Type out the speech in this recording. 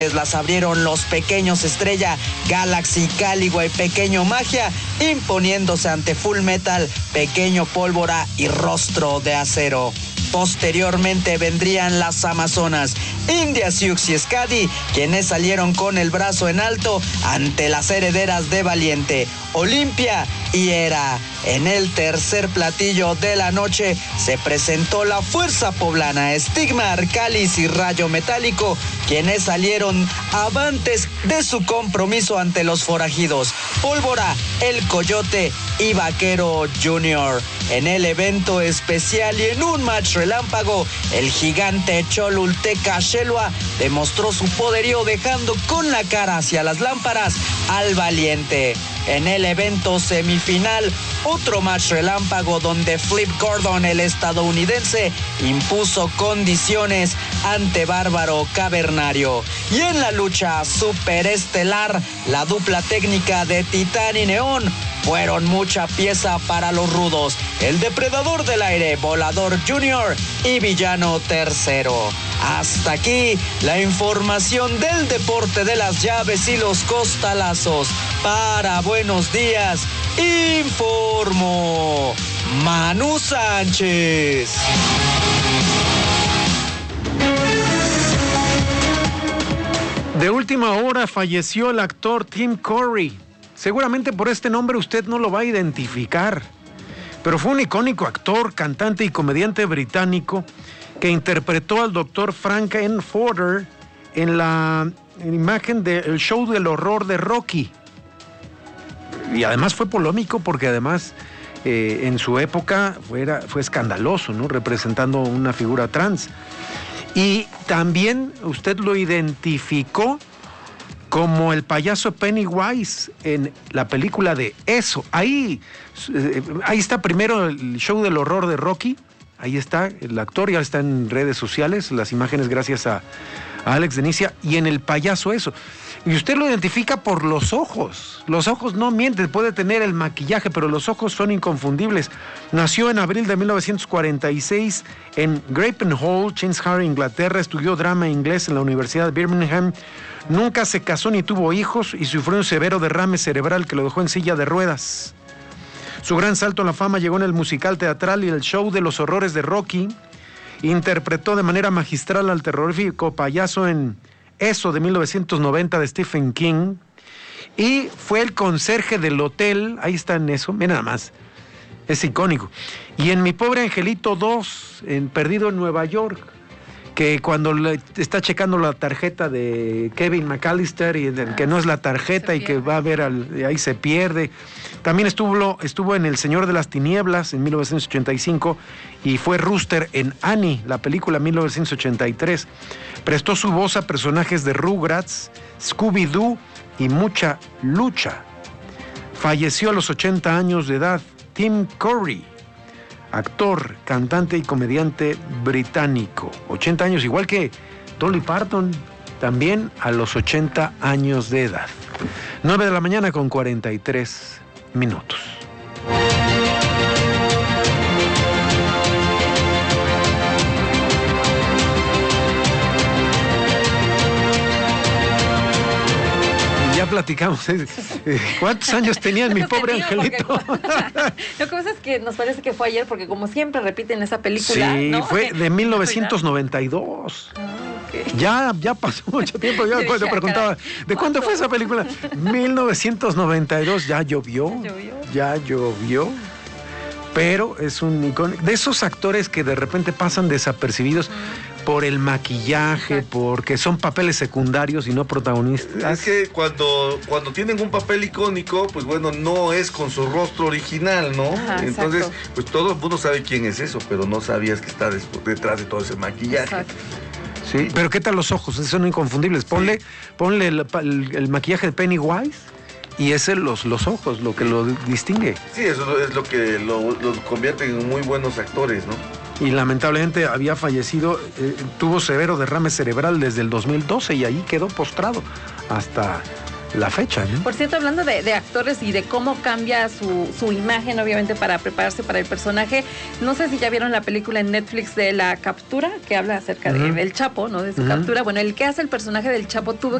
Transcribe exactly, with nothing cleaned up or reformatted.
las abrieron los pequeños Estrella, Galaxy, Caligua y Pequeño Magia, imponiéndose ante Full Metal, Pequeño Pólvora y Rostro de Acero. Posteriormente vendrían las Amazonas, India Sioux y Skadi, quienes salieron con el brazo en alto ante las herederas de Valiente, Olimpia y Hera. En el tercer platillo de la noche se presentó la Fuerza Poblana, Estigma, Arcalis y Rayo Metálico, quienes salieron avantes de su compromiso ante los forajidos, Pólvora, El Coyote y Vaquero Junior. En el evento especial y en un match relámpago, el gigante Cholulteca Shelua demostró su poderío dejando con la cara hacia las lámparas al Valiente. En el evento semifinal, otro match relámpago donde Flip Gordon, el estadounidense, impuso condiciones ante Bárbaro Cavernario. Y en la lucha superestelar, la dupla técnica de Titán y Neón fueron mucha pieza para los rudos, el Depredador del Aire, Volador Junior y Villano Tercero. Hasta aquí la información del deporte de las llaves y los costalazos. Para Buenos Días, informó Manu Sánchez. De última hora falleció el actor Tim Curry. Seguramente por este nombre usted no lo va a identificar, pero fue un icónico actor, cantante y comediante británico que interpretó al doctor Frank Enforder en la imagen del show del horror de Rocky. Y además fue polémico porque además eh, en su época fue, era, fue escandaloso, ¿no? Representando una figura trans. Y también usted lo identificó como el payaso Pennywise en la película de Eso. Ahí, eh, ahí está primero el show del horror de Rocky. Ahí está el actor, ya está en redes sociales, las imágenes gracias a, a Alex Denicia. Y en el payaso Eso. Y usted lo identifica por los ojos. Los ojos no mienten, puede tener el maquillaje, pero los ojos son inconfundibles. Nació en abril de mil novecientos cuarenta y seis en Grappenhall, Cheshire, Inglaterra. Estudió drama inglés en la Universidad de Birmingham. Nunca se casó ni tuvo hijos y sufrió un severo derrame cerebral que lo dejó en silla de ruedas. Su gran salto a la fama llegó en el musical teatral y el show de los horrores de Rocky. Interpretó de manera magistral al terrorífico payaso en Eso de mil novecientos noventa de Stephen King. Y fue el conserje del hotel, ahí está en Eso, mira nada más, es icónico. Y en Mi Pobre Angelito dos, en Perdido en Nueva York, que cuando le está checando la tarjeta de Kevin McAllister y de, que no es la tarjeta y que va a ver al, ahí se pierde. También estuvo, estuvo en El Señor de las Tinieblas en mil novecientos ochenta y cinco y fue Rooster en Annie, la película mil novecientos ochenta y tres. Prestó su voz a personajes de Rugrats, Scooby-Doo y Mucha Lucha. Falleció a los ochenta años de edad Tim Curry, actor, cantante y comediante británico. ochenta años, igual que Dolly Parton, también a los ochenta años de edad. nueve de la mañana con cuarenta y tres minutos. Ya platicamos, ¿eh? ¿Cuántos años tenía Mi Pobre Angelito? Porque, lo que pasa es que nos parece que fue ayer, porque como siempre repiten esa película, sí, ¿no? fue de mil novecientos noventa y dos. Ah, okay. Ya, ya pasó mucho tiempo. Yo cuando preguntaba, ¿de cuándo fue esa película? mil novecientos noventa y dos, ya llovió. ¿Ya llovió? Ya llovió. Pero es un icono de esos actores que de repente pasan desapercibidos mm. por el maquillaje, exacto, porque son papeles secundarios y no protagonistas. Es que cuando, cuando tienen un papel icónico, pues bueno, no es con su rostro original, ¿no? Ajá, entonces, exacto, pues todo el mundo sabe quién es eso, pero no sabías que está detrás de todo ese maquillaje. Exacto. Sí, pero ¿qué tal los ojos? Son inconfundibles. Ponle, sí, ponle el, el, el maquillaje de Pennywise y ese los, los ojos, lo que lo distingue. Sí, eso es lo que lo, lo convierte en muy buenos actores, ¿no? Y lamentablemente había fallecido, eh, tuvo severo derrame cerebral desde el dos mil doce y ahí quedó postrado hasta la fecha, ¿no? Por cierto, hablando de, de actores y de cómo cambia su, su imagen, obviamente, para prepararse para el personaje, no sé si ya vieron la película en Netflix de La Captura, que habla acerca uh-huh. de, del Chapo, ¿no? De su uh-huh. captura. Bueno, el que hace el personaje del Chapo tuvo